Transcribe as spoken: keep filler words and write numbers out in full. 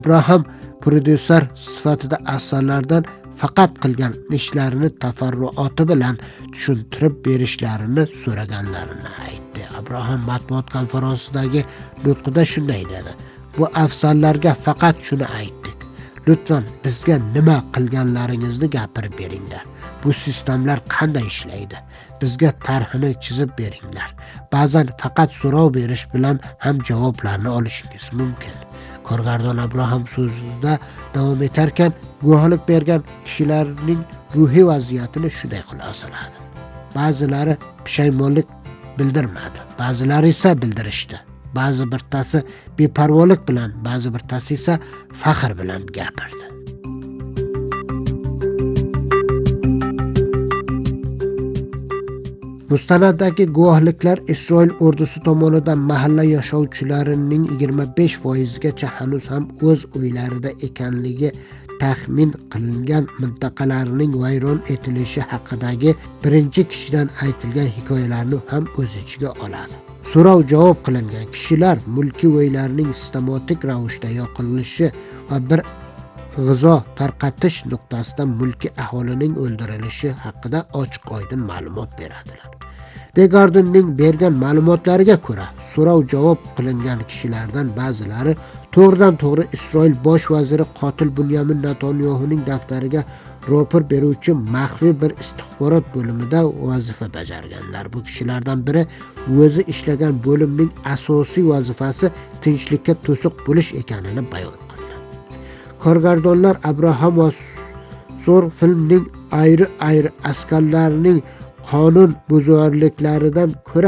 Abraham prodyuser sifatida asarlardan faqat qilgan ishlarini tafarruoti bilan tushuntirib berishlarini so'raganlarini aytdi. Abraham matbuot konferensiyasidagi nutqida shunday dedi: "Bu afzallarga faqat shuni aytdik. Lutfan bizga nima qilganlaringizni gapirib beringlar. Bu sistemlar qanday ishlaydi? Bizga tarhini chizib beringlar. Ba'zan faqat so'rov berish bilan ham javoblarni olishingiz mumkin." Korgardon Abraham so'zida davom etarkan, guvohlik bergan kishilarning ruhiy vaziyatini shunday xulosaladi: "Ba'zilari pushaymonlik bildirmadi, ba'zilari esa bildirishdi. Ba'zi birtasi beparvolik bilan, ba'zi birtasi esa faxr bilan gapirdi." Mustanaddagi guvohliklar Isroil ordusi tomonidan mahalla yashovchilarining yigirma besh foizigacha hanuz ham o'z uylarida ekanligi taxmin qilingan mintaqalarning vayron etilishi haqidagi birinchi kishidan aytilgan hikoyalarni ham o'z ichiga oladi. So'rov-javob qilingan kishilar mulkiy uylarning sistematik ravishda yoqilishi va bir g'izo tarqatish nuqtasida mulkiy aholining o'ldirilishi haqida ochiq-oydin ma'lumot beradilar. The Guardian'ning bergan ma'lumotlariga ko'ra, so'rov-javob qilingan kishilardan ba'zilari to'g'ridan to'g'ri Isroil bosh vaziri qotil Bunyamin Netanyahuning daftariga rapor beruvchi maxfiy bir istixborot bo'limida vazifa bajarganlar. Bu kishilardan biri o'zi ishlagan bo'limning asosiy vazifasi tinchlikka to'siq bo'lish ekanini bayon qildi. Korgardonlar Abraham va Sor filmning ayri-ayri askarlarning qonun buzarliklaridan ko'ra